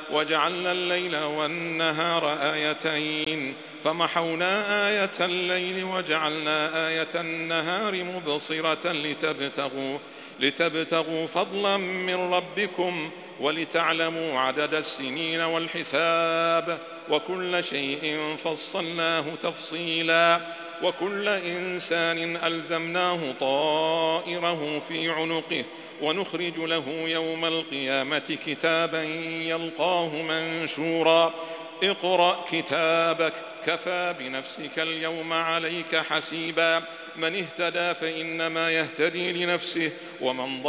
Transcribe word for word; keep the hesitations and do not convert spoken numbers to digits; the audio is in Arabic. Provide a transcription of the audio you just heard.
وجعلنا الليل والنهار آيتين فمحونا آية الليل وجعلنا آية النهار مبصرة لتبتغوا, لتبتغوا فضلا من ربكم ولتعلموا عدد السنين والحساب وكل شيء فصلناه تفصيلا وكل إنسان ألزمناه طائره في عنقه ونخرج له يوم القيامة كتابا يلقاه منشورا اقرأ كتابك كفى بنفسك اليوم عليك حسيبا من اهتدى فإنما يهتدي لنفسه ومن